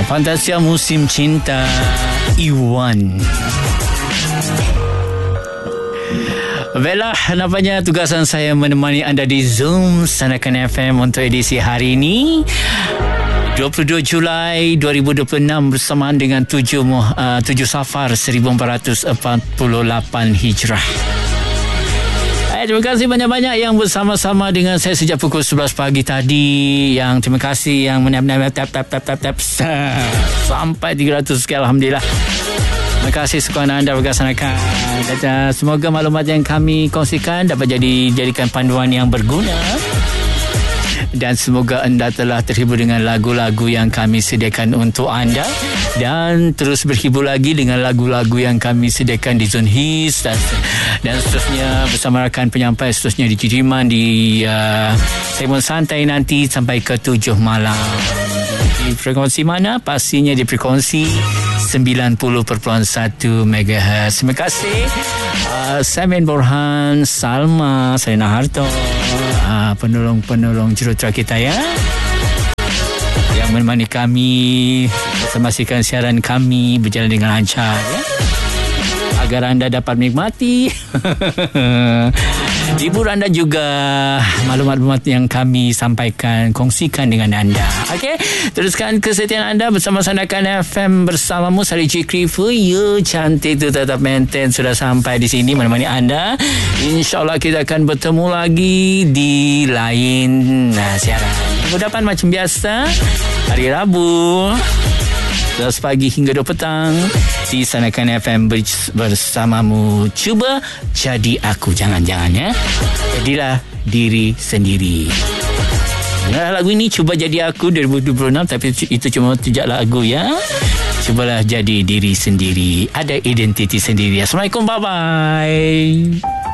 Fantasia Musim Cinta Iwan. Baiklah, nampaknya tugasan saya menemani anda di Zoom Sanakan FM untuk edisi hari ini 22 Julai 2026 bersamaan dengan 7 Safar 1448 Hijrah. Terima kasih banyak-banyak yang bersama-sama dengan saya sejak pukul 11 pagi tadi. Yang terima kasih yang tap sampai 300 sekali, alhamdulillah. Terima kasih sokongan anda bergasanakan. Dan semoga maklumat yang kami kongsikan dapat jadikan panduan yang berguna. Dan semoga anda telah terhibur dengan lagu-lagu yang kami sediakan untuk anda. Dan terus berhibur lagi dengan lagu-lagu yang kami sediakan di Zone Hits dan seterusnya bersama rakan penyampai seterusnya di Jidiman di segmen santai nanti sampai ke 7 malam. Di frekuensi mana? Pastinya di frekuensi 90.1 MHz. Terima kasih Samin Borhan, Salma, Salina Harto, penolong-penolong jurutera kita ya, yang menemani kami memastikan siaran kami berjalan dengan lancar ya, agar anda dapat menikmati hibur anda juga maklumat-maklumat yang kami sampaikan, kongsikan dengan anda. Okey, teruskan kesetiaan anda bersama Sanakan FM bersamamu. Sari Cikri for you, cantik tu tetap maintain, sudah sampai di sini menemani anda. InsyaAllah kita akan bertemu lagi di lain siaran minggu depan macam biasa, hari Rabu 11 pagi hingga 2 petang di Sanakan FM bersamamu. Cuba jadi aku, jangan-jangan ya. Jadilah diri sendiri. Nah, lagu ini Cuba Jadi Aku 2026, tapi itu cuma tujak lagu ya. Cubalah jadi diri sendiri, ada identiti sendiri. Assalamualaikum, bye-bye.